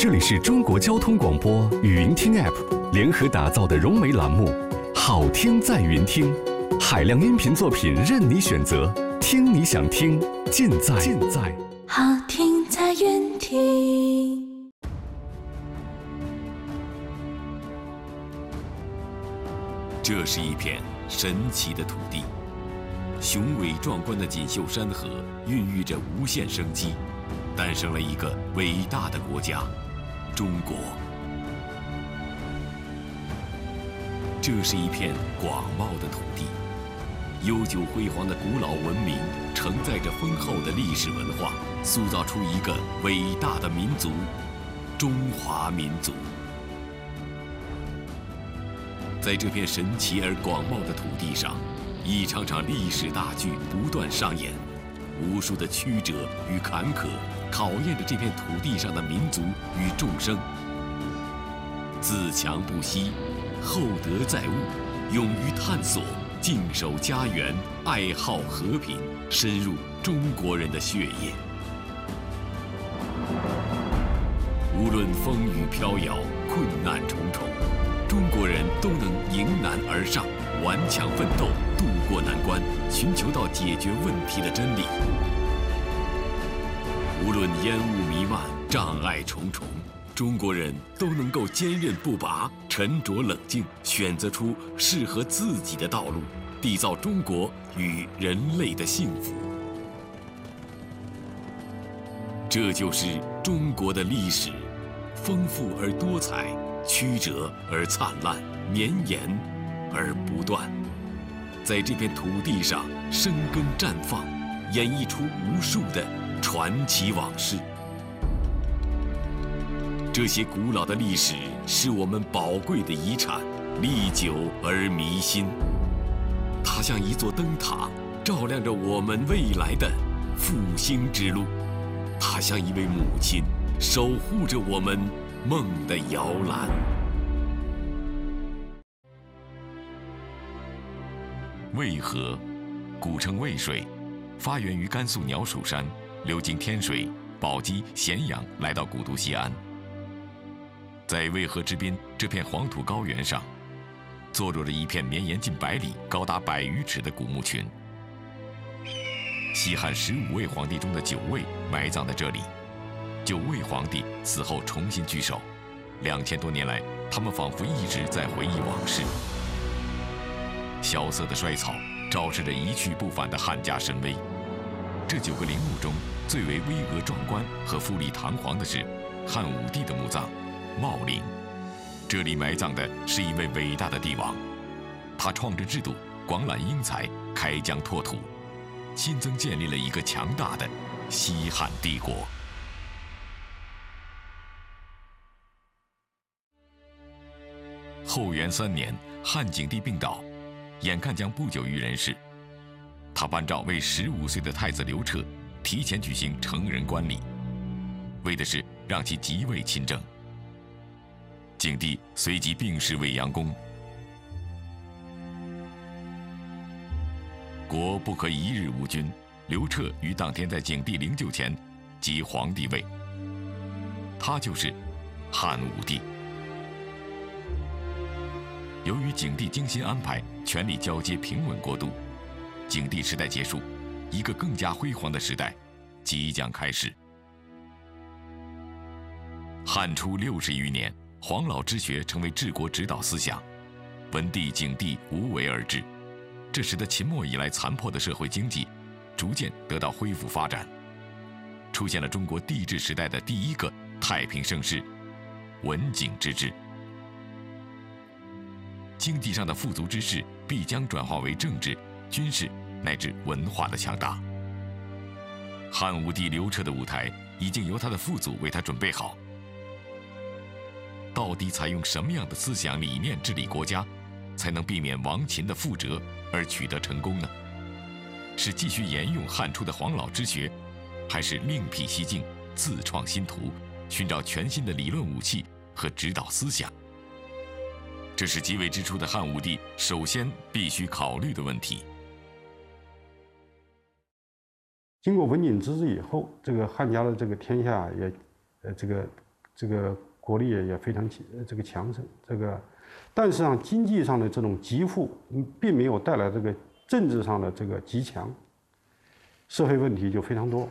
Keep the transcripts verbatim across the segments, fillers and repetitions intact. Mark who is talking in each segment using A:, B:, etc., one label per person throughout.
A: 这里是中国交通广播语音听 App 联合打造的融媒栏目，好听在云听，海量音频作品任你选择，听你想听，尽在尽在
B: 好听在云听。
C: 这是一片神奇的土地，雄伟壮观的锦绣山河孕育着无限生机，诞生了一个伟大的国家——中国。这是一片广袤的土地，悠久辉煌的古老文明承载着丰厚的历史文化，塑造出一个伟大的民族——中华民族。在这片神奇而广袤的土地上，一场场历史大剧不断上演，无数的曲折与坎坷考验着这片土地上的民族与众生。自强不息，厚德载物，勇于探索，敬守家园，爱好和平，深入中国人的血液。无论风雨飘摇，困难重重，中国人都能迎难而上，顽强奋斗，渡过难关，寻求到解决问题的真理。无论烟雾弥漫，障碍重重，中国人都能够坚韧不拔，沉着冷静，选择出适合自己的道路，缔造中国与人类的幸福。这就是中国的历史，丰富而多彩，曲折而灿烂，绵延而不断。在这片土地上生根绽放，演绎出无数的传奇往事。这些古老的历史是我们宝贵的遗产，历久而弥新。它像一座灯塔，照亮着我们未来的复兴之路。它像一位母亲，守护着我们梦的摇篮。渭河，古称渭水，发源于甘肃鸟蜀山，流经天水、宝鸡、咸阳，来到古都西安。在渭河之滨这片黄土高原上，坐落着一片绵延近百里、高达百余尺的古墓群。西汉十五位皇帝中的九位埋葬在这里，九位皇帝死后重新聚首，两千多年来，他们仿佛一直在回忆往事。萧瑟的衰草昭示着一去不返的汉家神威。这九个陵墓中最为巍峨壮观和富丽堂皇的是汉武帝的墓葬茂陵。这里埋葬的是一位伟大的帝王，他创制制度，广揽英才，开疆拓土，新增建立了一个强大的西汉帝国。后元三年，汉景帝病倒，眼看将不久于人世，他颁诏为十五岁的太子刘彻提前举行成人冠礼，为的是让其即位亲政。景帝随即病逝未央宫。国不可一日无君，刘彻于当天在景帝灵柩前即皇帝位，他就是汉武帝。由于景帝精心安排，权力交接平稳过渡，景帝时代结束，一个更加辉煌的时代即将开始。汉初六十余年，黄老之学成为治国指导思想，文帝、景帝无为而治，这使得秦末以来残破的社会经济逐渐得到恢复发展，出现了中国帝制时代的第一个太平盛世——文景之治。经济上的富足之势必将转化为政治、军事乃至文化的强大。汉武帝刘彻的舞台已经由他的父祖为他准备好。到底采用什么样的思想理念治理国家，才能避免亡秦的覆辙而取得成功呢？是继续沿用汉初的黄老之学，还是另辟蹊径，自创新途，寻找全新的理论武器和指导思想？这是即位之初的汉武帝首先必须考虑的问题。
D: 经过文景之治以后，这个汉家的这个天下也，呃，这个这个国力也非常这个强盛，这个，但是上经济上的这种极富，并没有带来这个政治上的这个极强，社会问题就非常多。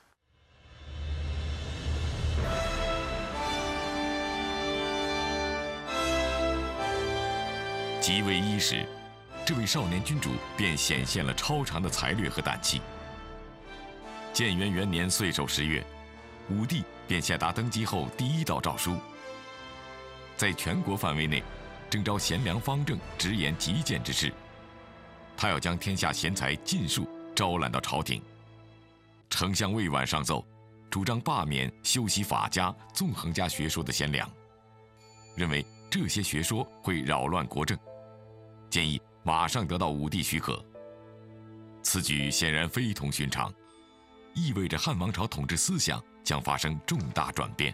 C: 即位伊始，这位少年君主便显现了超常的才略和胆气。建元元年岁首十月，武帝便下达登基后第一道诏书，在全国范围内征召贤良方正、直言极谏之士。他要将天下贤才尽数招揽到朝廷。丞相魏婉上奏，主张罢免修习法家、纵横家学说的贤良，认为这些学说会扰乱国政，建议马上得到武帝许可。此举显然非同寻常，意味着汉王朝统治思想将发生重大转变。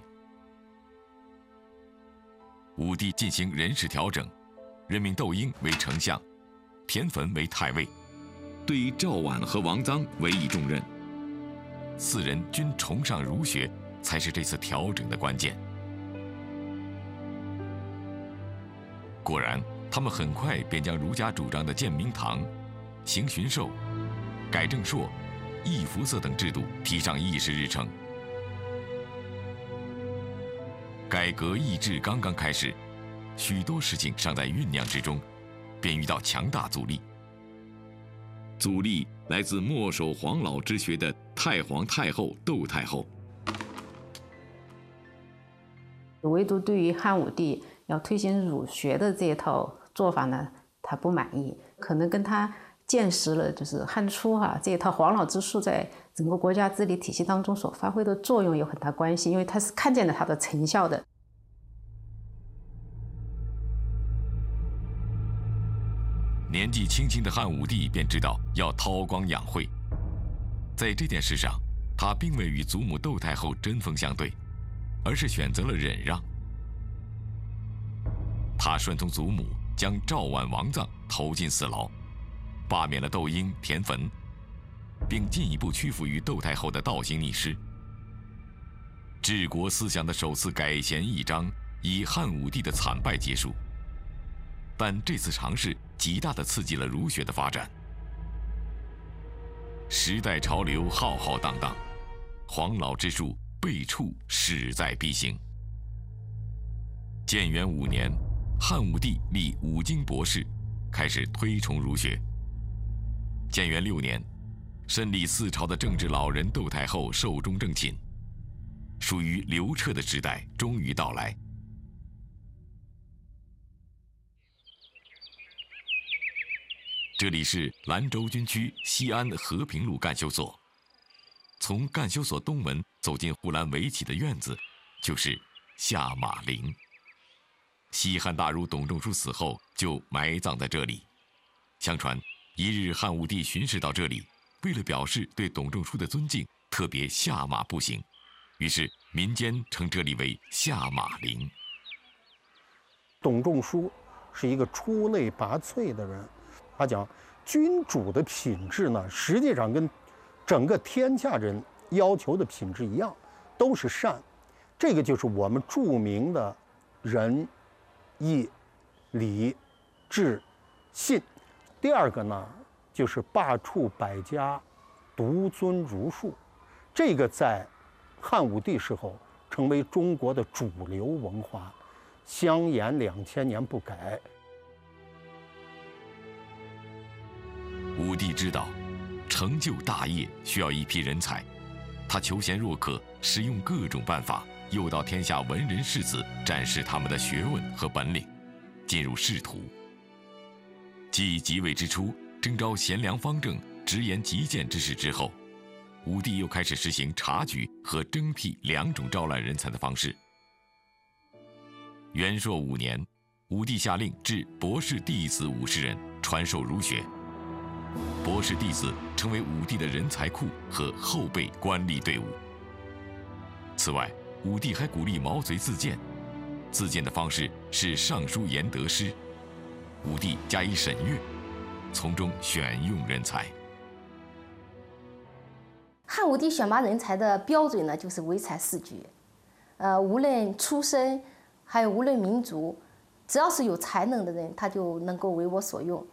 C: 武帝进行人事调整，任命窦婴为丞相，田汾为太尉，对于赵绾和王臧委以重任。四人均崇尚儒学，才是这次调整的关键。果然，他们很快便将儒家主张的建明堂、行巡狩、改正朔、议服色等制度提上议事日程。改革议制刚刚开始，许多事情尚在酝酿之中，便遇到强大阻力。阻力来自墨守黄老之学的太皇太后窦太后。
E: 唯独对于汉武帝要推行儒学的这一套做法呢，他不满意，可能跟他见识了就是汉初哈、啊、这一套黄老之术在整个国家治理体系当中所发挥的作用有很大关系，因为他是看见了它的成效的。
C: 年纪轻轻的汉武帝便知道要韬光养晦，在这件事上，他并未与祖母窦太后针锋相对，而是选择了忍让。他顺从祖母，将赵绾、王臧投进死牢，罢免了窦婴、田汾，并进一步屈服于窦太后的倒行逆施。治国思想的首次改弦易张，以汉武帝的惨败结束。但这次尝试极大地刺激了儒学的发展。时代潮流浩浩荡荡，黄老之术辈处，势在必行。建元五年，汉武帝立五经博士，开始推崇儒学。建元六年，审理四朝的政治老人窦太后寿终正寝，属于刘彻的时代终于到来。这里是兰州军区西安和平路干休所。从干休所东门走进护栏围起的院子，就是下马陵。西汉大儒董仲舒死后就埋葬在这里。相传，一日汉武帝巡视到这里，为了表示对董仲舒的尊敬，特别下马步行，于是民间称这里为下马陵。
F: 董仲舒是一个出类拔萃的人。他讲，君主的品质呢，实际上跟整个天下人要求的品质一样，都是善。这个就是我们著名的仁、义、礼、智、信。第二个呢，就是罢黜百家，独尊儒术。这个在汉武帝时候成为中国的主流文化，香延两千年不改。
C: 武帝知道，成就大业需要一批人才，他求贤若渴，使用各种办法，诱导天下文人士子展示他们的学问和本领，进入仕途。继即位之初征召贤良方正、直言极谏之士之后，武帝又开始实行察举和征辟两种招揽人才的方式。元朔五年，武帝下令至博士弟子五十人，传授儒学。博士弟子成为武帝的人才库和后备官吏队伍。此外，武帝还鼓励毛遂自荐，自荐的方式是上书言得失，武帝加以审阅，从中选用人才。
G: 汉武帝选拔人才的标准呢，就是唯才是举。 呃，无论出身，还有无论民族，只要是有才能的人，他就能够为我所用。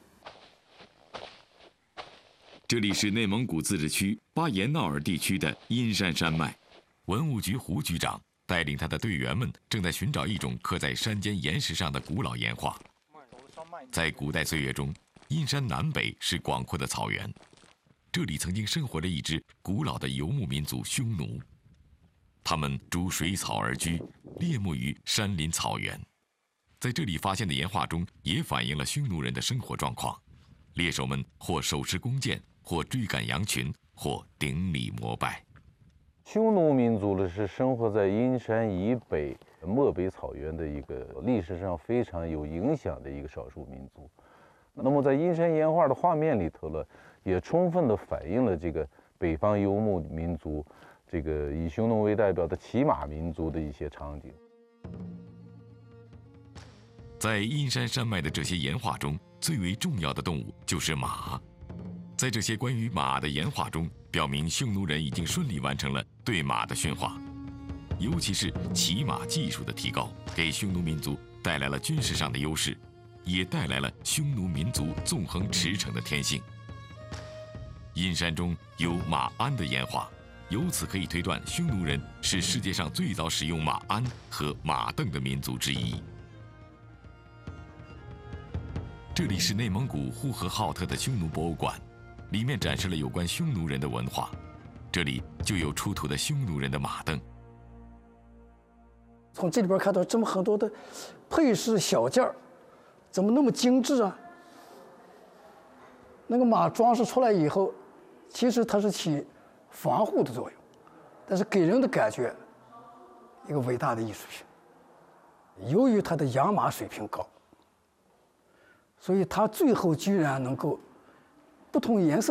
C: 这里是内蒙古自治区巴彦淖尔地区的阴山山脉，文物局胡局长带领他的队员们正在寻找一种刻在山间岩石上的古老岩画。在古代岁月中，阴山南北是广阔的草原，这里曾经生活着一支古老的游牧民族匈奴，他们逐水草而居，猎牧于山林草原。在这里发现的岩画中，也反映了匈奴人的生活状况。猎手们或手持弓箭，或追赶羊群，或顶礼膜拜。
H: 匈奴民族呢是生活在阴山以北漠北草原的一个历史上非常有影响的一个少数民族。那么在阴山岩画的画面里头呢，也充分地反映了这个北方游牧民族，这个以匈奴为代表的骑马民族的一些场景。
C: 在阴山山脉的这些岩画中，最为重要的动物就是马。在这些关于马的岩画中，表明匈奴人已经顺利完成了对马的驯化，尤其是骑马技术的提高，给匈奴民族带来了军事上的优势，也带来了匈奴民族纵横驰骋的天性。阴山中有马鞍的岩画，由此可以推断，匈奴人是世界上最早使用马鞍和马镫的民族之一。这里是内蒙古呼和浩特的匈奴博物馆，里面展示了有关匈奴人的文化，这里就有出土的匈奴人的马镫。
I: 从这里边看到这么很多的配饰小件儿，怎么那么精致啊？那个马装饰出来以后，其实它是起防护的作用，但是给人的感觉一个伟大的艺术品。由于它的养马水平高，所以它最后居然能够不同颜色